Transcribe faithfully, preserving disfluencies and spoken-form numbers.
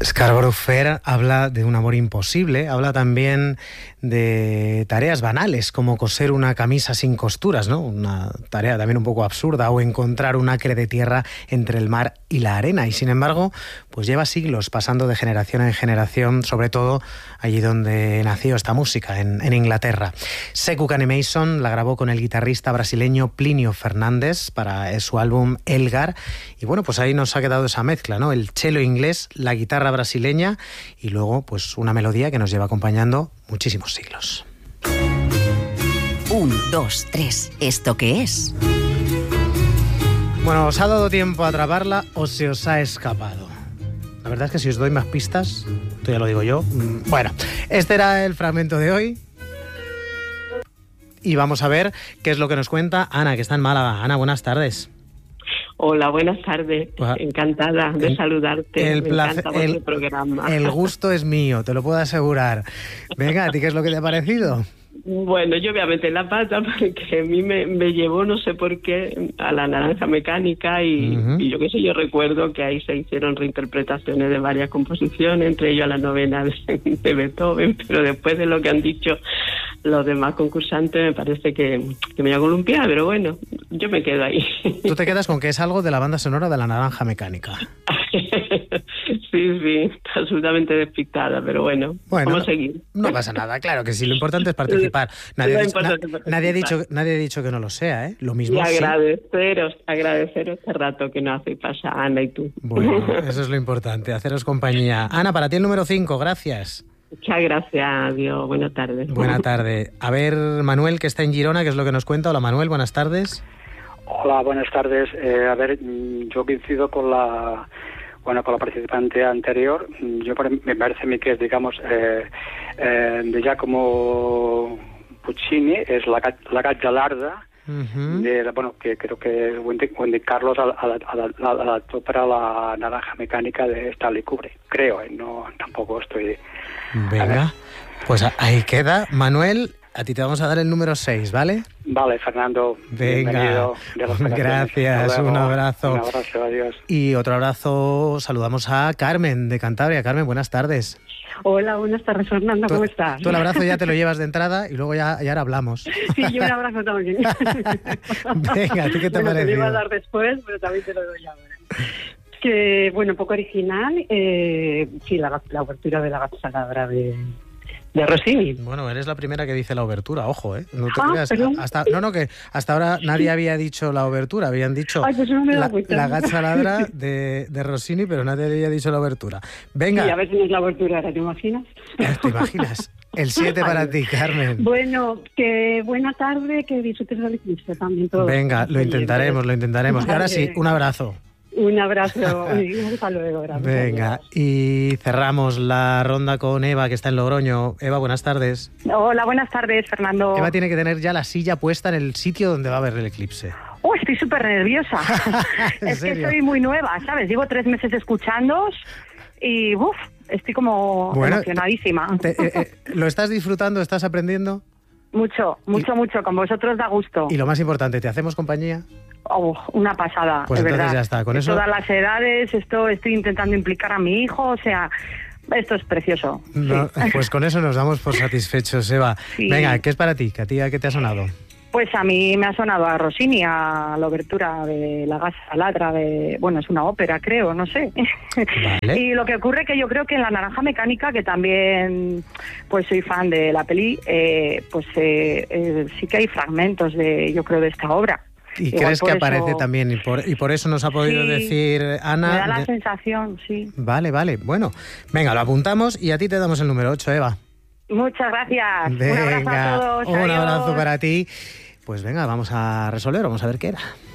Scarborough Fair habla de un amor imposible, habla también de tareas banales como coser una camisa sin costuras, ¿no? Una tarea también un poco absurda, o encontrar un acre de tierra entre el mar y la arena. Y sin embargo, pues lleva siglos pasando de generación en generación, sobre todo allí donde nació esta música, en, en Inglaterra. Sekou Kane Mason la grabó con el guitarrista brasileño Plinio Fernández para su álbum Elgar. Y bueno, pues ahí nos ha quedado esa mezcla, ¿no? El cello inglés, la guitarra brasileña y luego pues una melodía que nos lleva acompañando muchísimos siglos. Un, dos, tres. ¿Esto qué es? Bueno, ¿os ha dado tiempo a atraparla o se os ha escapado? La verdad es que si os doy más pistas, esto ya lo digo yo. Bueno, este era el fragmento de hoy. Y vamos a ver qué es lo que nos cuenta Ana, que está en Málaga. Ana, buenas tardes. Hola, buenas tardes. Pues, encantada de el, saludarte. El, Me placer, el programa. El gusto es mío, te lo puedo asegurar. Venga, ¿a ti qué es lo que te ha parecido? Bueno, yo obviamente la pata porque a mí me, me llevó, no sé por qué, a la Naranja Mecánica y, uh-huh. y yo qué sé, yo recuerdo que ahí se hicieron reinterpretaciones de varias composiciones, entre ellas la novena de, de Beethoven, pero después de lo que han dicho los demás concursantes me parece que, que me voy a columpiar, pero bueno, yo me quedo ahí. Tú te quedas con que es algo de la banda sonora de la Naranja Mecánica. Sí, sí, absolutamente despistada, pero bueno, bueno vamos no, a seguir. No pasa nada, claro que sí, lo importante es participar. Nadie, ha dicho, na, participar. nadie, ha dicho, nadie ha dicho que no lo sea, ¿eh? Lo mismo. Y agradeceros, sí. agradeceros este rato que nos hacéis pasar, Ana y tú. Bueno, eso es lo importante, haceros compañía. Ana, para ti el número cinco, gracias. Muchas gracias, adiós, buenas tardes. Buenas tardes. A ver, Manuel, que está en Girona, ¿qué es lo que nos cuenta? Hola, Manuel, buenas tardes. Hola, buenas tardes. Eh, a ver, yo coincido con la... Bueno, con la participante anterior, yo me parece a mí que es, digamos, eh, eh, de Giacomo Puccini, es la, la Gazzalarda, uh-huh. de, bueno, que creo que Wendy, Wendy Carlos adaptó para la Naranja Mecánica de Stanley Kubrick, creo, eh, no, tampoco estoy... Venga, pues ahí queda. Manuel, a ti te vamos a dar el número seis, ¿vale? Vale, Fernando. Venga, gracias, un abrazo. Un abrazo, adiós. Y otro abrazo, saludamos a Carmen de Cantabria. Carmen, buenas tardes. Hola, buenas tardes, Fernando, ¿cómo estás? Tú el abrazo ya te lo llevas de entrada y luego ya, ya ahora hablamos. Sí, yo un abrazo también. Venga, ¿a ti qué te ha bueno, parecido? Te lo iba a dar después, pero también te lo doy ahora. Que, bueno, un poco original, eh, sí, la, la obertura de la Gazzaladra de... de Rossini. Bueno, eres la primera que dice la obertura, ojo, ¿eh? No te ah, creas. Hasta, no, no, que hasta ahora nadie había dicho la obertura, habían dicho Ay, pues no me la, cuenta. la Gazzaladra de, de Rossini, pero nadie había dicho la obertura. Venga. Y a ver si no es la obertura, ¿te imaginas? ¿Te imaginas? El siete para ti, Carmen. Bueno, que buena tarde, que disfrutes del eclipse también. Todos. Venga, lo intentaremos, lo intentaremos. Y ahora sí, un abrazo. Un abrazo y hasta luego. Gracias. Venga, y cerramos la ronda con Eva, que está en Logroño. Eva, buenas tardes. Hola, buenas tardes, Fernando. Eva tiene que tener ya la silla puesta en el sitio donde va a ver el eclipse. Oh, estoy súper nerviosa. Es serio? que soy muy nueva, ¿sabes? Llevo tres meses escuchándoos y uf, estoy como bueno, emocionadísima. Te, eh, eh, ¿Lo estás disfrutando? ¿Estás aprendiendo? Mucho, mucho, y, mucho. Con vosotros da gusto. Y lo más importante, ¿te hacemos compañía? Oh, una pasada, pues de entonces verdad. Ya está. Con de eso... todas las edades, esto estoy intentando implicar a mi hijo, o sea, esto es precioso. No, sí. Pues con eso nos damos por satisfechos, Eva. Sí. Venga, ¿qué es para ti? ¿A ti a qué te ha sonado? Pues a mí me ha sonado a Rossini, a la obertura de La Gazzaladra, de, bueno, es una ópera, creo, no sé. Vale. Y lo que ocurre que yo creo que en La Naranja Mecánica, que también pues soy fan de la peli, eh, pues eh, eh, sí que hay fragmentos de, yo creo, de esta obra. ¿Y Igual crees que eso... aparece también? Y por, y por eso nos ha podido sí, decir Ana... Me da la de... sensación, sí. Vale, vale. Bueno, venga, lo apuntamos y a ti te damos el número ocho, Eva. Muchas gracias. Venga, un abrazo a todos. Un Adiós. abrazo para ti. Pues venga, vamos a resolver, vamos a ver qué era.